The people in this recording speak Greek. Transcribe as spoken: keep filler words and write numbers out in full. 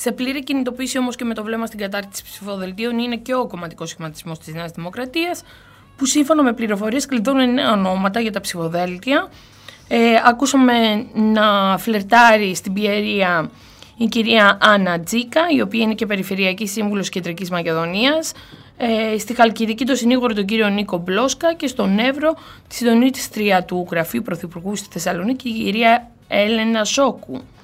Σε πλήρη κινητοποίηση όμως και με το βλέμμα στην κατάρτιση ψηφοδελτίων είναι και ο κομματικός σχηματισμός της Νέας Δημοκρατίας, που σύμφωνα με πληροφορίες κλειδώνουν νέα ονόματα για τα ψηφοδέλτια. Ε, ακούσαμε να φλερτάρει στην Πιερία η κυρία Άννα Τζίκα, η οποία είναι και περιφερειακή σύμβουλος Κεντρικής Μακεδονίας. Ε, στη Χαλκιδική το συνήγορο τον κύριο Νίκο Μπλόσκα και στον Εύρο τη συντονίστρια του Γραφείου Πρωθυπουργού στη Θεσσαλονίκη, η κυρία Έλενα Σόκου.